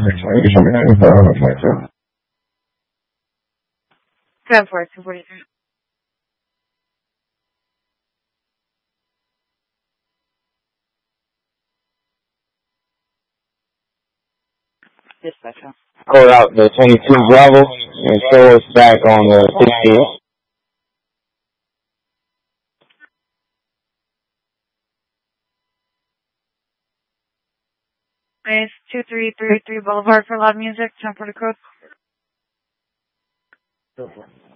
Go for it, 243. Dispatcher. Code out the 22 Bravo and show us back on the 60th. It's 2333 Boulevard for loud music. Time for the code. Go for it.